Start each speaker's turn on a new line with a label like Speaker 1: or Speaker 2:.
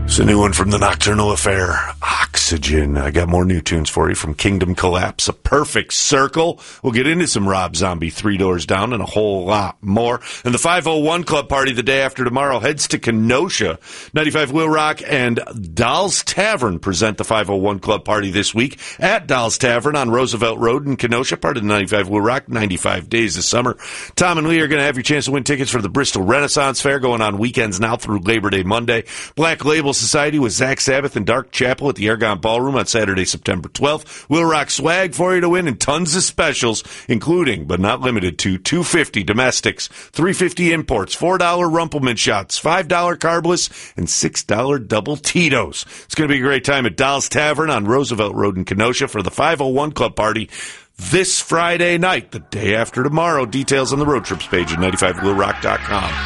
Speaker 1: It's a new one from the Nocturnal Affair, Oxygen. I got more new tunes for you from Kingdom Collapse, A Perfect Circle. We'll get into some Rob Zombie, Three Doors Down, and a whole lot more. And the 501 Club Party the day after tomorrow heads to Kenosha. 95 Will Rock and Dolls Tavern present the 501 Club Party this week at Dolls Tavern on Roosevelt Road in Kenosha, part of the 95 Will Rock, 95 days this summer. Tom and Lee are going to have your chance to win tickets for the Bristol Renaissance Fair going on weekends now through Labor Day Monday. Black Label Society with Zach Sabbath and Dark Chapel at the Argonne Ballroom on Saturday, September 12th. Will Rock swag for you to win and tons of specials, including, but not limited to, $250 domestics, $350 imports, $4 Rumpelman shots, $5 carbless, and $6 double Tito's. It's going to be a great time at Dolls Tavern on Roosevelt Road in Kenosha for the 501 Club Party this Friday night, the day after tomorrow. Details on the road trips page at 95willrock.com.